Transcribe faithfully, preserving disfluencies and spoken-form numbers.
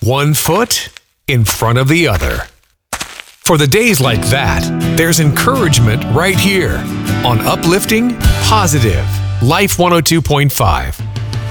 one foot in front of the other. For the days like that, there's encouragement right here on Uplifting Positive Life one oh two point five.